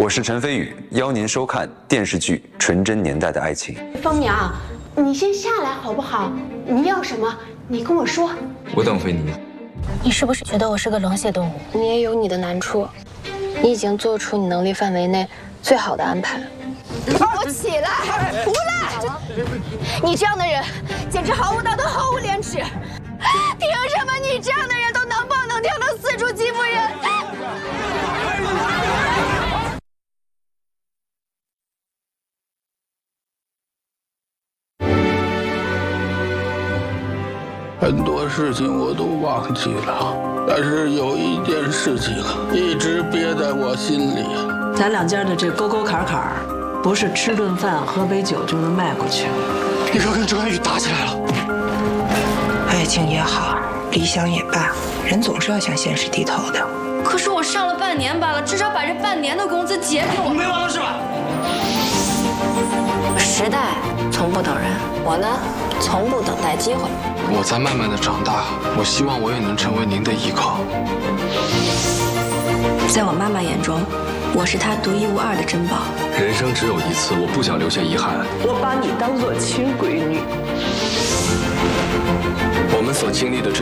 我是陈飞宇，邀您收看电视剧《纯真年代的爱情》。 风娘，你先下来好不好？你要什么？你跟我说。 我等飞你。 你是不是觉得我是个冷血动物？ 你也有你的难处，你已经做出你能力范围内最好的安排。 给我起来！不赖！你这样的人简直毫无道德，毫无廉耻。凭什么你这样的人都能蹦能跳，能四处欺负人？ 很多事情我都忘记了，但是有一件事情一直憋在我心里。 咱两家的这沟沟坎坎，不是吃顿饭喝杯酒就能迈过去。 你哥跟周安宇打起来了。 爱情也好，理想也罢，人总是要向现实低头的。 可是我上了半年班了，至少把这半年的工资结给我。 没完了是吧？ 时代从不等人，我呢，从不等待机会。 我在慢慢的长大，我希望我也能成为您的依靠。 在我妈妈眼中，我是她独一无二的珍宝。 人生只有一次，我不想留下遗憾。 我把你当做亲闺女。 我们所经历的这